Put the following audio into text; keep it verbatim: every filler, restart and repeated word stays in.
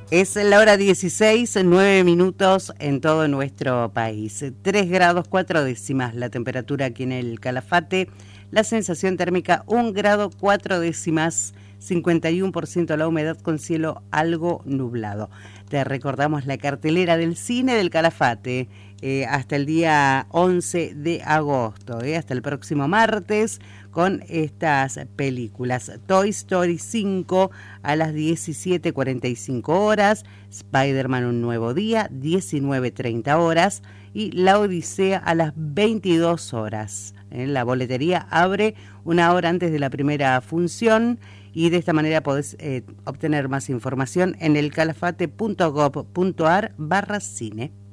Es la hora dieciséis, nueve minutos en todo nuestro país. tres grados cuatro décimas la temperatura aquí en el Calafate. La sensación térmica un grado cuatro décimas, cincuenta y uno por ciento la humedad con cielo algo nublado. Te recordamos la cartelera del cine del Calafate eh, hasta el día once de agosto, eh, hasta el próximo martes, con estas películas. Toy Story cinco a las diecisiete cuarenta y cinco horas, Spider-Man Un Nuevo Día, diecinueve treinta horas, y La Odisea a las veintidós horas. Eh, la boletería abre una hora antes de la primera función, y de esta manera podés eh, obtener más información en el calafate punto gob punto ar barra cine.